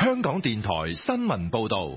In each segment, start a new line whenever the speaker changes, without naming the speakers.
香港電台新聞報道。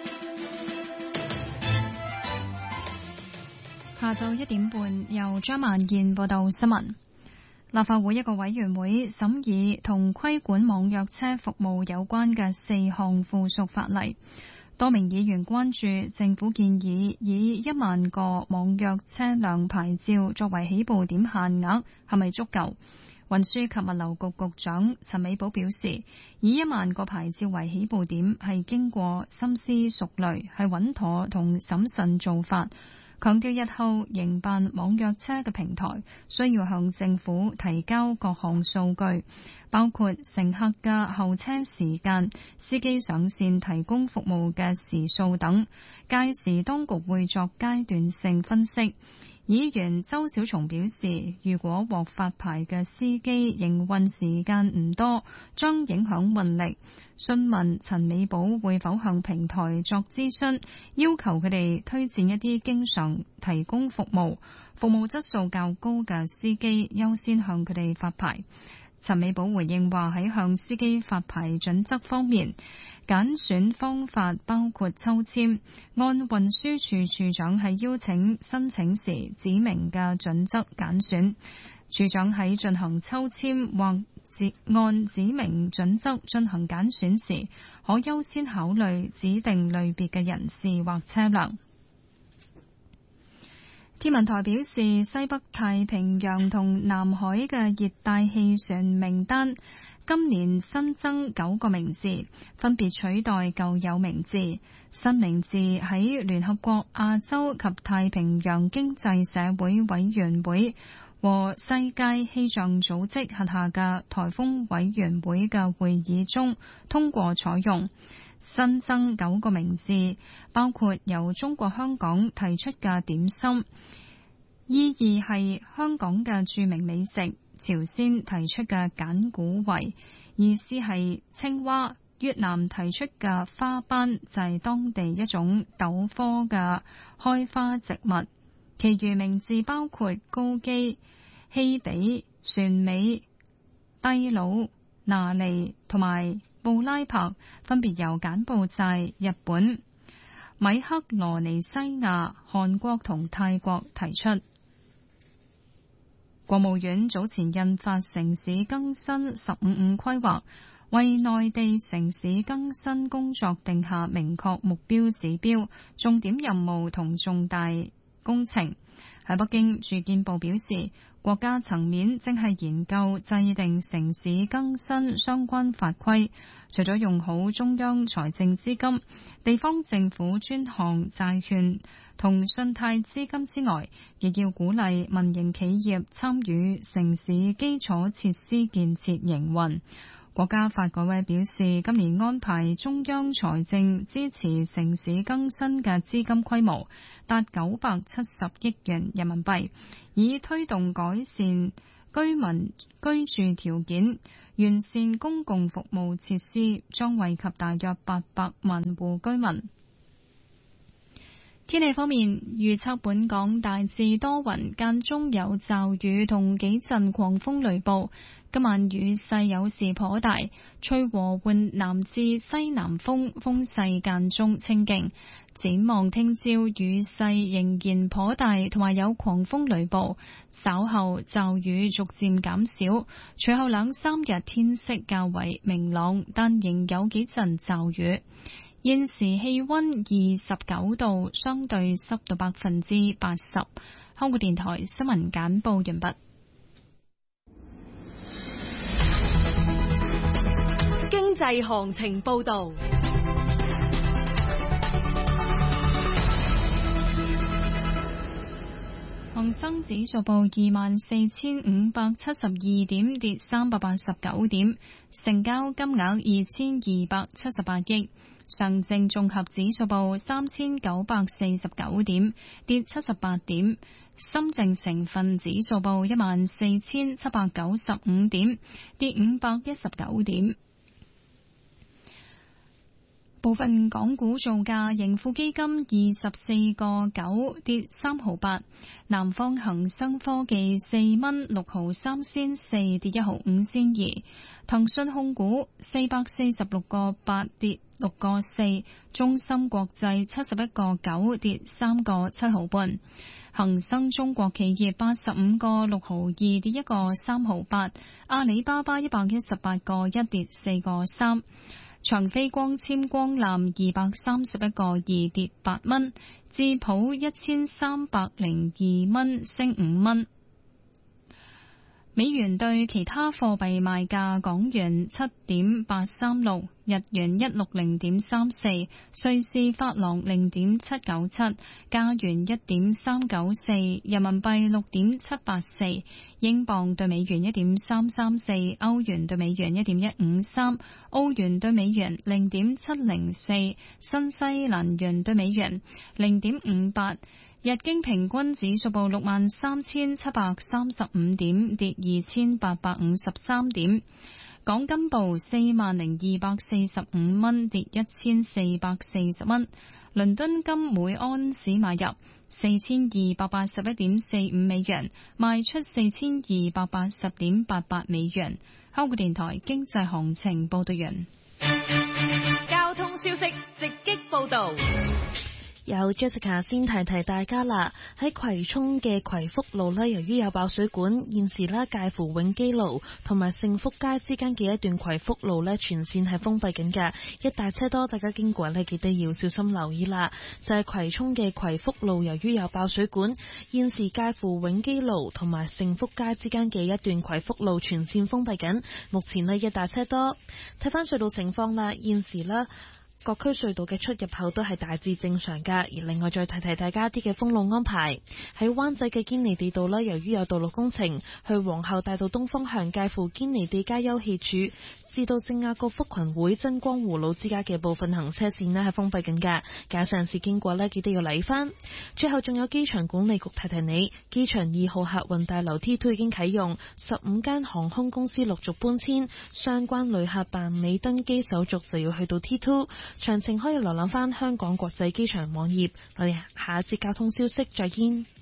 下晝1點半，由張萬燕報道新聞。立法會一個委員會審議同規管網約車服務有關嘅4項附屬法例。多名議員關注政府建議以1萬個網約車輛牌照作為起步點限額係咪足夠？運輸及物流局局長陳美寶表示，以1萬個牌照為起步點係經過深思熟慮，係穩妥同審慎做法。強調日後營辦網約車嘅平台需要向政府提交各項數據，包括乘客嘅候車時間、司機上線提供服務嘅時數等。屆時當局會作階段性分析。議員周小松表示，如果獲發牌嘅司機營運時間唔多，將影響運力。詢問陳美寶會否向平台作諮詢，要求佢哋推薦一啲經常提供服務質素較高嘅司機優先向佢哋發牌。陳美寶回應話，喺向司機發牌準則方面，揀選方法包括抽籤，按運輸署署長喺邀請申請時指明嘅準則揀選。署長喺進行抽籤或按指明準則進行揀選時，可優先考慮指定類別嘅人士或車輛。天文台表示，西北太平洋同南海嘅熱帶氣旋名單今年新增9個名字，分別取代舊有名字。新名字喺聯合國亞洲及太平洋經濟社會委員會和世界氣象組織轄下嘅颱風委員會嘅會議中通過採用。新增9個名字，包括由中國香港提出嘅點心，意義係香港嘅著名美食；朝鮮提出嘅簡古圍，意思係青蛙；越南提出嘅花斑就係當地一種豆科嘅開花植物。其餘名字包括高基、希比、船尾、低魯、拿尼同埋布拉柏，分別由柬埔寨、日本、米克羅尼西亞、韓國同泰國提出。國務院早前印發城市更新15規劃，為內地城市更新工作定下明確目標指標、重點任務同重大工程。喺北京，住建部表示，國家層面正係研究制定城市更新相關法規，除咗用好中央財政資金、地方政府專項債券同信貸資金之外，亦要鼓勵民營企業參與城市基礎設施建設營運。國家發改委表示，今年安排中央財政支持城市更新嘅資金規模達970億元人民幣，以推動改善居民居住條件，完善公共服務設施，將惠及大約800萬戶居民。天氣方面，預測本港大致多雲，間中有驟雨同幾陣狂風雷暴。今晚雨勢有時頗大，吹和緩南至西南風，風勢間中清勁。展望聽朝雨勢仍然頗大，同埋有狂風雷暴。稍後驟雨逐漸減少，隨後2-3日天色較為明朗，但仍有幾陣驟雨。現時氣溫29度，相對濕度80%。香港電台新聞簡報完畢。
經濟行情報道。
恒生指數報24,572點，跌389點，成交金額2278億。上證綜合指數報3949點，跌78點。深證成分指數報14,795點，跌519點。 部分港股造價，盈富基金24.9跌3毫8，南方恒生科技4蚊6毫3仙4跌1毫5仙2，騰訊控股446.8跌6個4，中芯國際71.9跌3個7毫半，恒生中國企業85.6毫2跌1個3毫8，阿里巴巴118.1跌4個3。長飛光纖光纜231.2跌8蚊，智普1302蚊升5蚊。美元對其他貨幣賣價：港元7.836，日元160.34，瑞士法郎0.797，加元1.394，人民幣6.784，英鎊對美元1.334，歐元對美元1.153，澳元對美元0.704，新西蘭元對美元0.58。日經平均指數報63,735點，跌2853點。港金報40,245蚊，跌1440蚊。倫敦金每安士買入4281.45美元，賣出4280.88美元。香港電台經濟行情報道完。
交通消息直擊報道。
有 Jessica 先提提大家啦，喺葵涌嘅葵福路呢，由於有爆水管，現時呢介乎永基路同埋盛福街之間嘅一段葵福路呢，全線係封閉緊㗎，一大車多，大家經過呢記得要小心留意啦。就係葵涌嘅葵福路，由於有爆水管，現時介乎永基路同埋盛福街之間嘅一段葵福路全線封閉緊，目前呢一大車多。睇翻隧道情況啦，現時呢各區隧道嘅出入口都係大致正常㗎，而另外再提提大家啲嘅封路安排。喺灣仔嘅堅尼地道呢，由於有道路工程，去皇后大道東方向介乎堅尼地街休憩處至到聖雅各福群會真光湖老之家嘅部分行車線呢係封閉緊㗎，駕駛人士經過呢記得要嚟返。最後仲有機場管理局提提你，機場2號客運大樓 T2 已經啟用，15間航空公司陸續搬遷，相關旅客辦理登機手續就要去到 T2。詳情可以瀏覽返香港國際機場網頁。我哋下一節交通消息再見。